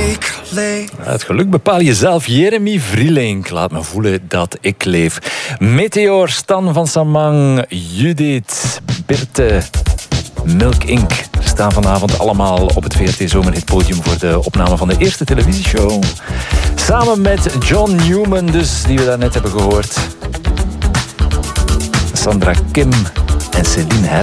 Ik leef. Het geluk bepaal je zelf. Jeremy Vrielink, laat me voelen dat ik leef. Meteor, Stan van Samang, Judith, Birte, Milk Inc. staan vanavond allemaal op het VRT Zomerhitpodium voor de opname van de eerste televisieshow. Samen met John Newman, dus, die we daarnet hebben gehoord. Sandra Kim en Celine